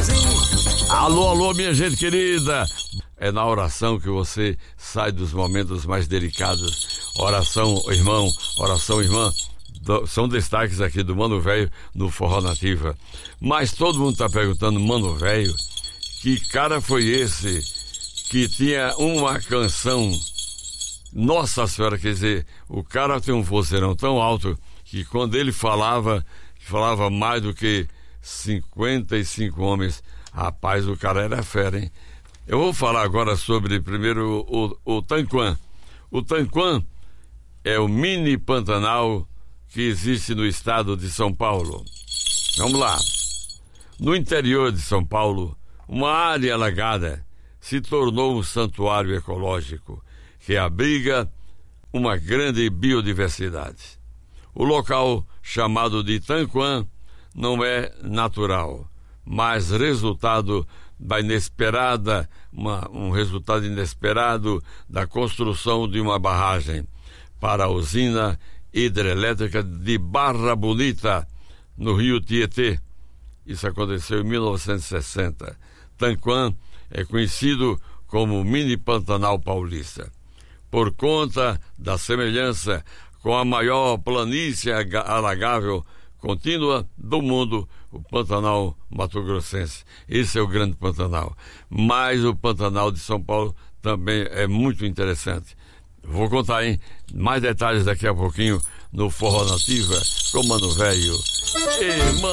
Alô, alô, minha gente querida. É na oração que você sai dos momentos mais delicados. Oração, irmão, oração, irmã. São destaques aqui do Mano Velho no Forró Nativa. Mas todo mundo tá perguntando, Mano Velho, que cara foi esse que tinha uma canção? Nossa Senhora, quer dizer, o cara tem um vozeirão tão alto que quando ele falava mais do que 55 homens. Rapaz, o cara era fera, hein? Eu vou falar agora sobre, primeiro, o Tanquan. O Tanquan é o mini Pantanal que existe no estado de São Paulo. Vamos lá. No interior de São Paulo, uma área alagada se tornou um santuário ecológico que abriga uma grande biodiversidade. O local, chamado de Tanquan, não é natural, mas resultado da um resultado inesperado da construção de uma barragem para a usina hidrelétrica de Barra Bonita, no rio Tietê. Isso aconteceu em 1960. Tanquan é conhecido como Mini Pantanal Paulista, por conta da semelhança com a maior planície alagável contínua do mundo, o Pantanal Mato-Grossense. Esse é o grande Pantanal. Mas o Pantanal de São Paulo também é muito interessante. Vou contar, hein? Mais detalhes daqui a pouquinho no Forró Nativa com Mano Velho.